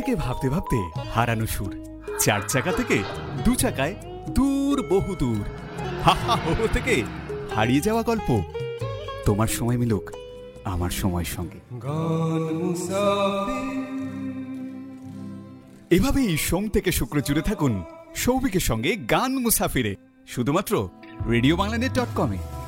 থেকে ভাবতে ভাবতে হারানো সুর, 4 চাকা থেকে 2 চাকায় দূর বহু দূর, হা হা হো হো থেকে হারিয়ে যাওয়া গল্প। তোমার সময় মিলুক আমার সময়ের সঙ্গে। এভাবেই সোম থেকে শুক্র জুড়ে থাকুন সৌভিকের সঙ্গে গান মুসাফিরে, শুধুমাত্র রেডিওবাংলানেট.com-এ।